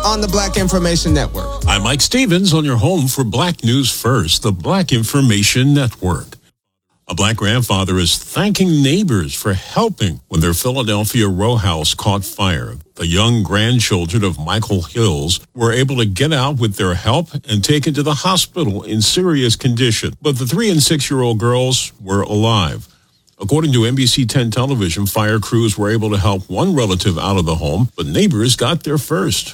on the Black Information Network. I'm Mike Stevens on your home for Black News First, the Black Information Network. A Black grandfather is thanking neighbors for helping when their Philadelphia row house caught fire. The young grandchildren of Michael Hills were able to get out with their help and taken to the hospital in serious condition, but the 3- and 6-year-old girls were alive. According to NBC 10 television, fire crews were able to help one relative out of the home, but neighbors got there first.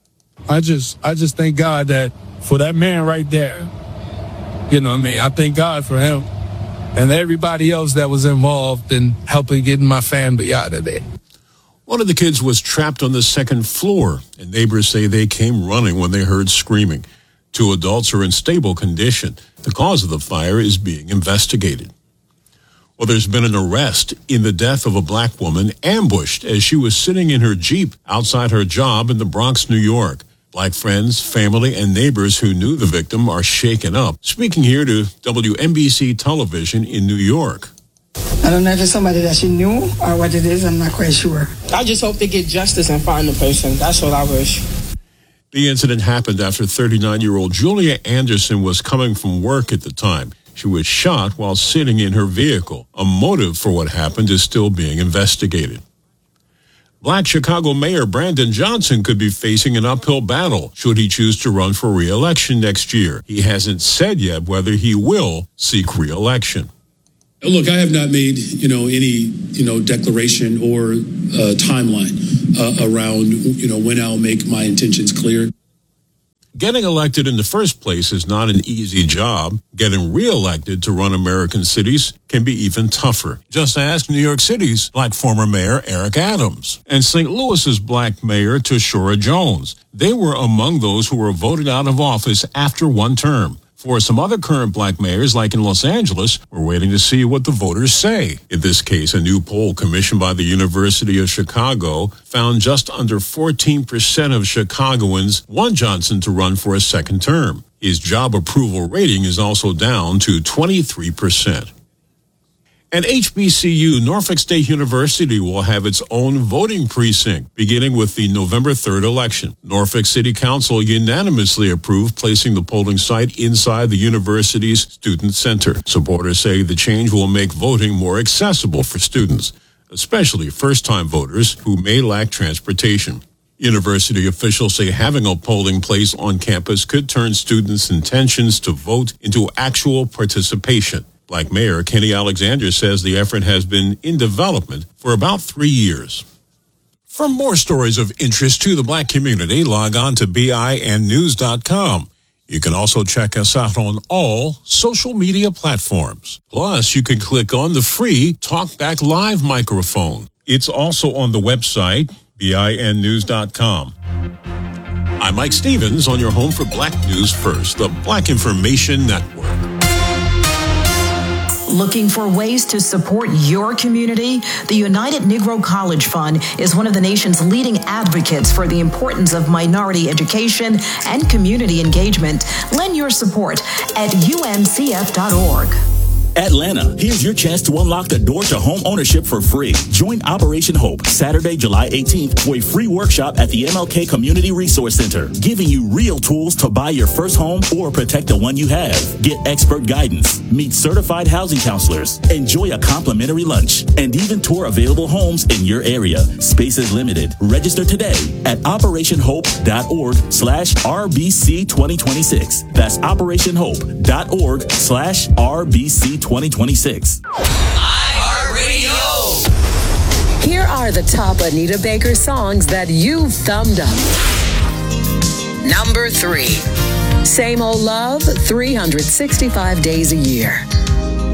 I just thank God that for that man right there, you know what I mean? I thank God for him and everybody else that was involved in helping getting my family out of there. One of the kids was trapped on the second floor, and neighbors say they came running when they heard screaming. 2 adults are in stable condition. The cause of the fire is being investigated. Well, there's been an arrest in the death of a black woman ambushed as she was sitting in her Jeep outside her job in the Bronx, New York. Black friends, family, and neighbors who knew the victim are shaken up. Speaking here to WNBC television in New York. I don't know if it's somebody that she knew or what it is. I'm not quite sure. I just hope they get justice and find the person. That's what I wish. The incident happened after 39-year-old Julia Anderson was coming from work at the time. She was shot while sitting in her vehicle. A motive for what happened is still being investigated. Black Chicago Mayor Brandon Johnson could be facing an uphill battle should he choose to run for re-election next year. He hasn't said yet whether he will seek re-election. Look, I have not made, any, declaration or timeline around, when I'll make my intentions clear. Getting elected in the first place is not an easy job. Getting re-elected to run American cities can be even tougher. Just ask New York City's black former mayor Eric Adams and St. Louis's black mayor Tashora Jones. They were among those who were voted out of office after one term. For some other current black mayors, like in Los Angeles, we're waiting to see what the voters say. In this case, a new poll commissioned by the University of Chicago found just under 14% of Chicagoans want Johnson to run for a second term. His job approval rating is also down to 23%. And HBCU, Norfolk State University, will have its own voting precinct, beginning with the November 3rd election. Norfolk City Council unanimously approved placing the polling site inside the university's student center. Supporters say the change will make voting more accessible for students, especially first-time voters who may lack transportation. University officials say having a polling place on campus could turn students' intentions to vote into actual participation. Black Mayor Kenny Alexander says the effort has been in development for about 3 years. For more stories of interest to the black community, log on to BINnews.com. You can also check us out on all social media platforms. Plus, you can click on the free TalkBack Live microphone. It's also on the website, BINnews.com. I'm Mike Stevens on your home for Black News First, the Black Information Network. Looking for ways to support your community? The United Negro College Fund is one of the nation's leading advocates for the importance of minority education and community engagement. Lend your support at uncf.org. Atlanta, here's your chance to unlock the door to home ownership for free. Join Operation Hope Saturday, July 18th for a free workshop at the MLK Community Resource Center, giving you real tools to buy your first home or protect the one you have. Get expert guidance, meet certified housing counselors, enjoy a complimentary lunch, and even tour available homes in your area. Space is limited. Register today at operationhope.org/RBC 2026. That's operationhope.org/RBC 2026. iHeartRadio. Here are the top Anita Baker songs that you've thumbed up. Number 3. Same Old Love, 365 Days a Year.